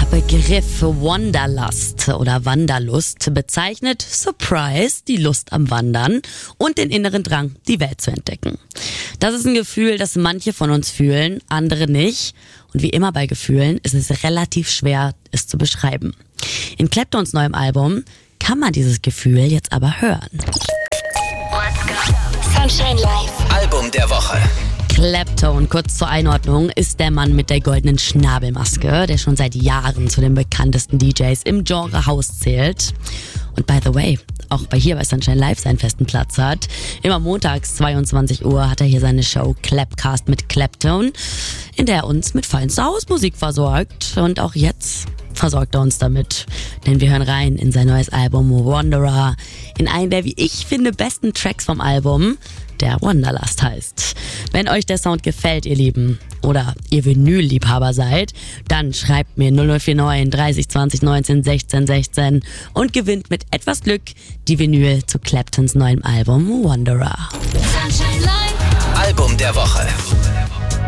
Begriff Wanderlust oder Wanderlust bezeichnet Surprise, die Lust am Wandern und den inneren Drang, die Welt zu entdecken. Das ist ein Gefühl, das manche von uns fühlen, andere nicht. Und wie immer bei Gefühlen ist es relativ schwer, es zu beschreiben. In Claptons neuem Album kann man dieses Gefühl jetzt aber hören. Let's go. Sunshine Live. Album der Woche. Clapton, kurz zur Einordnung, ist der Mann mit der goldenen Schnabelmaske, der schon seit Jahren zu den bekanntesten DJs im Genre House zählt. Und by the way, auch hier bei Sunshine Live seinen festen Platz hat. Immer montags 22 Uhr hat er hier seine Show Clapcast mit Clapton, in der er uns mit feinster Hausmusik versorgt. Und auch jetzt versorgt er uns damit. Denn wir hören rein in sein neues Album Wanderer, in einen der, wie ich finde, besten Tracks vom Album, der Wanderlust heißt. Wenn euch der Sound gefällt, ihr Lieben, oder ihr Vinyl-Liebhaber seid, dann schreibt mir 0049 30 20 19 16 16 und gewinnt mit etwas Glück die Vinyl zu Claptons neuem Album Wanderer. Sunshine Live. Album der Woche.